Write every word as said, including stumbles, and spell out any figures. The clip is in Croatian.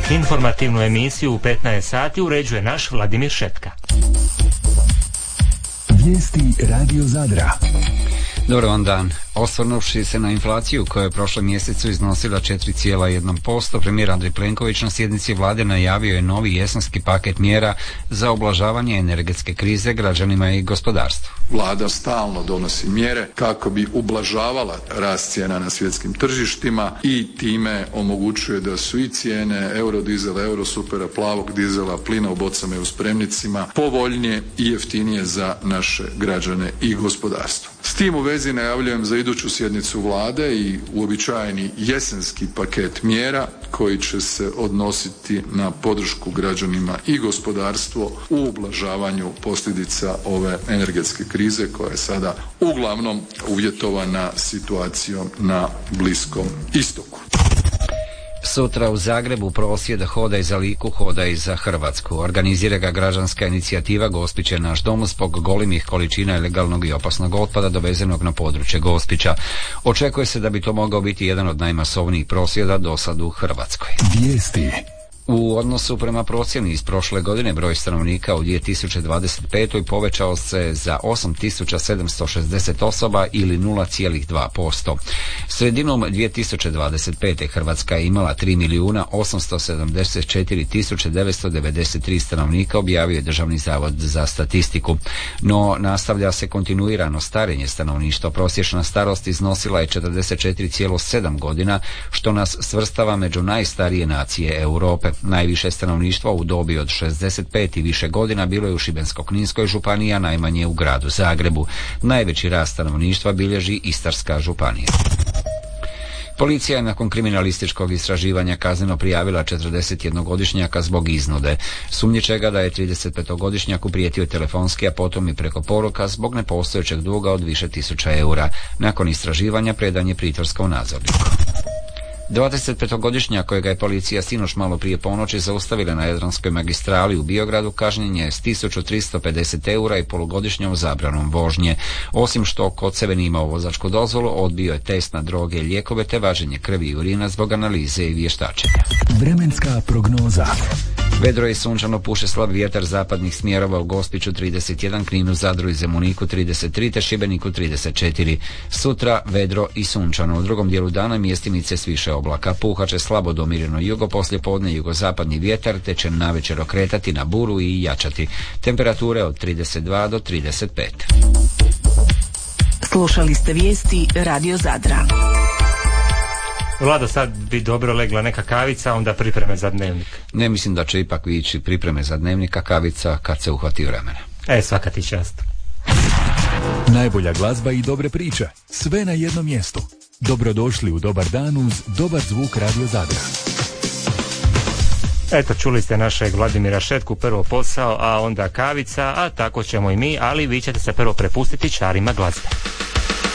Informativnu emisiju u petnaest sati uređuje naš Vladimir Šepka. Vijesti Radio Zadra. Dobar vam dan. Osvrnuvši se na inflaciju koja je prošlom mjesecu iznosila četiri zarez jedan posto, premijer Andrej Plenković na sjednici vlade najavio je novi jesenski paket mjera za ublažavanje energetske krize građanima i gospodarstvu. Vlada stalno donosi mjere kako bi ublažavala rast cijena na svjetskim tržištima i time omogućuje da su i cijene eurodizela, eurosupera, plavog dizela, plina u bocama i u spremnicima povoljnije i jeftinije za naše građane i gospodarstvo. S tim u vezi najavljujem za iduću sjednicu vlade i uobičajeni jesenski paket mjera koji će se odnositi na podršku građanima i gospodarstvo u ublažavanju posljedica ove energetske krize koja je sada uglavnom uvjetovana situacijom na Bliskom istoku. Sutra u Zagrebu prosvjed Hodaj za Liku, Hodaj za Hrvatsku. Organizira ga građanska inicijativa Gospić je naš dom zbog golemih količina ilegalnog i opasnog otpada dovezenog na područje Gospića. Očekuje se da bi to mogao biti jedan od najmasovnijih prosvjeda do sad u Hrvatskoj. Vijesti. U odnosu prema procjeni iz prošle godine broj stanovnika u dvije tisuće dvadeset petoj povećao se za osam tisuća sedamsto šezdeset osoba ili nula zarez dva posto. Sredinom dvije tisuće dvadeset pete Hrvatska je imala tri milijuna osamsto sedamdeset četiri tisuće devetsto devedeset tri stanovnika, objavio je Državni zavod za statistiku. No, nastavlja se kontinuirano starenje stanovništva. Prosječna starost iznosila je četrdeset četiri zarez sedam godina, što nas svrstava među najstarije nacije Europe. Najviše stanovništva u dobi od šezdeset pet i više godina bilo je u Šibensko-kninskoj županiji, a najmanje u gradu Zagrebu. Najveći rast stanovništva bilježi Istarska županija. Policija je nakon kriminalističkog istraživanja kazneno prijavila četrdesetjednogodišnjaka zbog iznude. Sumnjiče ga da je tridesetpetogodišnjaku prijetio telefonski, a potom i preko poruka zbog nepostojećeg duga od više tisuća eura. Nakon istraživanja predan je pritvorskom nadzorniku. dvadesetpetogodišnjak kojega je policija sinoć malo prije ponoći zaustavila na Jadranskoj magistrali u Biogradu kažnjen je s tisuću tristo pedeset eura i polugodišnjom zabranom vožnje. Osim što kod sebe nije imao vozačku dozvolu, odbio je test na droge i lijekove te važenje krvi i urina zbog analize i vještačenja. Vremenska prognoza. Vedro i sunčano, puše slab vjetar zapadnih smjerova, u Gospiću trideset jedan, Kninu, Zadru i Zemuniku trideset tri te Šibeniku trideset četiri. Sutra vedro i sunčano, u drugom dijelu dana mjestimice s više oblaka. Puhat će slabo do mirno jugo, poslije podne jugozapadni vjetar te će navečer okretati na buru i jačati. Temperature od trideset dva do trideset pet. Slušali ste vijesti Radio Zadra. Vlado, sad bi dobro legla neka kavica, onda pripreme za dnevnik. Ne mislim da će ipak ići pripreme za dnevnik, a kavica kad se uhvati vremena. E, svaka ti čast. Najbolja glazba i dobre priče, sve na jednom mjestu. Dobrodošli u dobar dan uz dobar zvuk Radio Zadra. Eto, čuli ste našeg Vladimira Šetku, prvo posao, a onda kavica, a tako ćemo i mi, ali vi ćete se prvo prepustiti čarima glazbe.